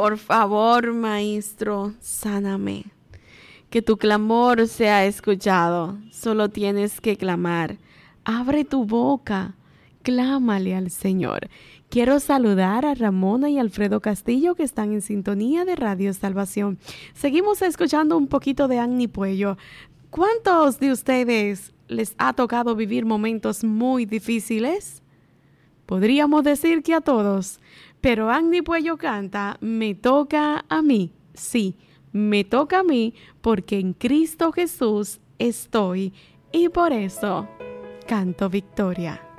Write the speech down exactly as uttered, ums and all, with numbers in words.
Por favor, Maestro, sáname. Que tu clamor sea escuchado. Solo tienes que clamar. Abre tu boca. Clámale al Señor. Quiero saludar a Ramona y Alfredo Castillo que están en sintonía de Radio Salvación. Seguimos escuchando un poquito de Annie Puello. ¿Cuántos de ustedes les ha tocado vivir momentos muy difíciles? Podríamos decir que a todos, pero Annie Puello canta, me toca a mí. Sí, me toca a mí porque en Cristo Jesús estoy y por eso canto victoria.